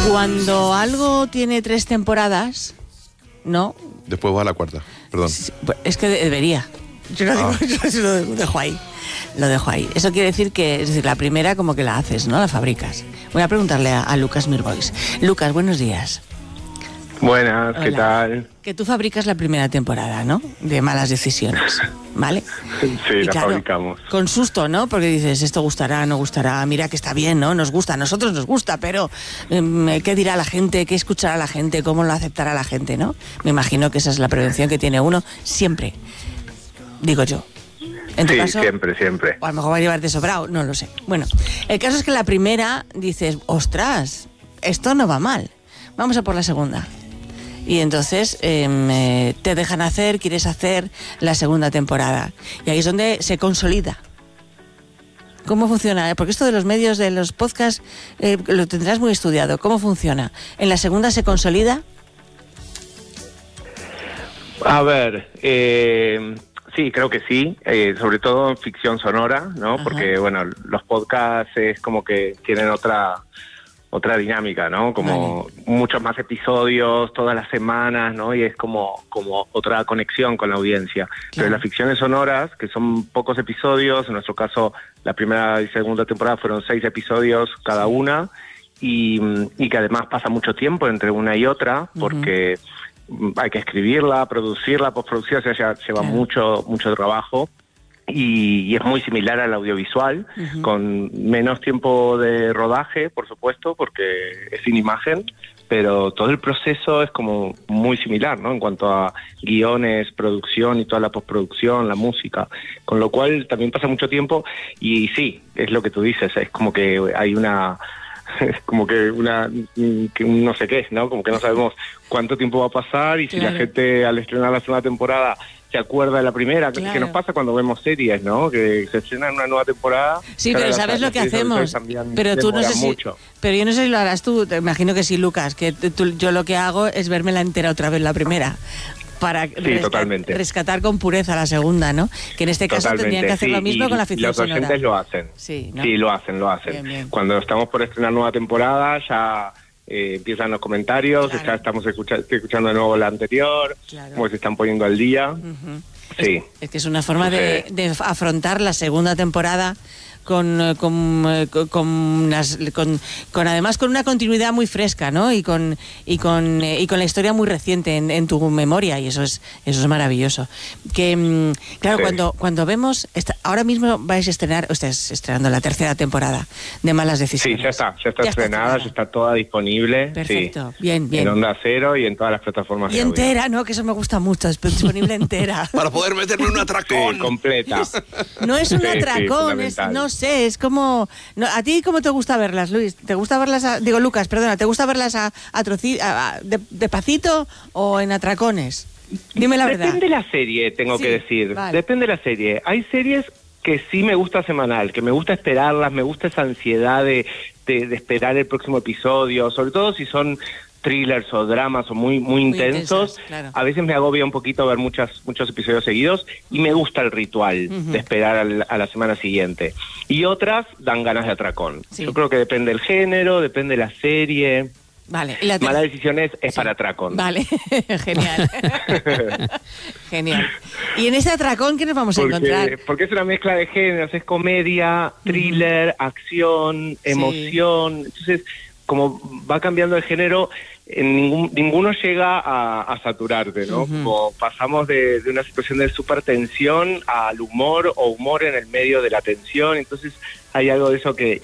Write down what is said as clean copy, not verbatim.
Cuando algo tiene 3 temporadas, ¿no? Después va a la cuarta, perdón. Es que debería. Yo lo digo, yo lo dejo ahí. Lo dejo ahí. Eso quiere decir que, es decir, la primera como que la haces, ¿no? La fabricas. Voy a preguntarle a Lucas Mirbois. Lucas, buenos días. Buenas, Hola. ¿qué tal? Que tú fabricas la primera temporada, ¿no? De Malas Decisiones, ¿vale? Sí, Y la claro, fabricamos. con susto, ¿no? Porque dices, esto gustará, no gustará, mira que está bien, ¿no? Nos gusta, a nosotros nos gusta, pero ¿qué dirá la gente? ¿Qué escuchará la gente? ¿Cómo lo aceptará la gente, no? Me imagino que esa es la prevención que tiene uno siempre, digo yo. En tu Sí, caso, siempre. o a lo mejor va a llevarte sobrado, no lo sé. Bueno, el caso es que la primera dices, ostras, esto no va mal, vamos a por la segunda. Y entonces te dejan hacer, quieres hacer la segunda temporada. Y ahí es donde se consolida. ¿Cómo funciona? Porque esto de los medios, de los podcasts, lo tendrás muy estudiado. ¿Cómo funciona? ¿En la segunda se consolida? A ver, sí, creo que sí, sobre todo en ficción sonora, ¿no? Ajá. Porque, bueno, los podcasts es como que tienen otra dinámica, ¿no? Como muchos más episodios todas las semanas, ¿no? Y es como otra conexión con la audiencia. Pero las ficciones sonoras, que son pocos episodios, en nuestro caso la primera y segunda temporada fueron 6 episodios cada una, y que además pasa mucho tiempo entre una y otra, porque hay que escribirla, producirla, postproducción, o sea, lleva mucho trabajo. Y es muy similar al audiovisual, con menos tiempo de rodaje, por supuesto, porque es sin imagen, pero todo el proceso es como muy similar, ¿no? En cuanto a guiones, producción y toda la postproducción, la música, con lo cual también pasa mucho tiempo y sí, es lo que tú dices, es como que hay una un no sé qué, ¿no? Como que no sabemos cuánto tiempo va a pasar y si la gente al estrenar la segunda temporada se acuerda de la primera, que nos pasa cuando vemos series, ¿no? Que se estrena una nueva temporada. Sí, pero ¿sabes lo que hacemos? Pero tú no sé si, pero yo no sé si lo harás tú, te imagino que sí, Lucas, que yo lo que hago es vermela entera otra vez la primera. Para rescatar con pureza la segunda, ¿no? Que en este caso tendrían que hacer lo mismo con la ficción sonora. Los oyentes lo hacen. Sí, ¿no? Sí, lo hacen. Bien. Cuando estamos por estrenar nueva temporada, ya empiezan los comentarios, ya estamos escuchando de nuevo la anterior, como se están poniendo al día. Sí. Es que es una forma de afrontar la segunda temporada además con una continuidad muy fresca, ¿no? Y con la historia muy reciente en tu memoria, y eso es maravilloso. Que claro, cuando vemos ahora mismo vais a estrenar, estás estrenando la tercera temporada de Malas Decisiones. Sí, ya está estrenada, ya está toda disponible. Perfecto, sí. bien. En Onda Cero y en todas las plataformas. Y entera, ¿no? Que eso me gusta mucho, es disponible entera. Para poder meterme un atracón. Sí, completa. No es un atracón, no sé, es como... No, ¿a ti cómo te gusta verlas, Luis? ¿Te gusta verlas, Lucas, perdona, ¿te gusta verlas de pacito o en atracones? Dime la verdad. Depende de la serie, tengo que decir. Vale. Depende de la serie. Hay series que sí me gusta semanal, que me gusta esperarlas, me gusta esa ansiedad de esperar el próximo episodio, sobre todo si son thrillers o dramas o muy intensos, claro. A veces me agobia un poquito ver muchos episodios seguidos y me gusta el ritual de esperar a la semana siguiente. Y otras dan ganas de atracón. Sí. Yo creo que depende del género, depende de la serie. Vale. Malas Decisiones es para atracón. Vale, genial. Genial. ¿Y en ese atracón qué nos vamos a encontrar? Porque es una mezcla de géneros, es comedia, thriller, acción, emoción. Entonces, como va cambiando el género, ninguno llega a saturarte, ¿no? Como pasamos de una situación de súper tensión al humor o humor en el medio de la tensión, entonces hay algo de eso que